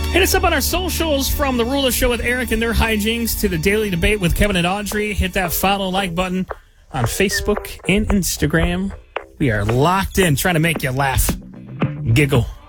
Hit us up on our socials, from The Ruler Show with Eric and their hijinks to the Daily Debate with Kevin and Audrey. Hit that follow, like button on Facebook and Instagram. We are locked in, trying to make you laugh, giggle,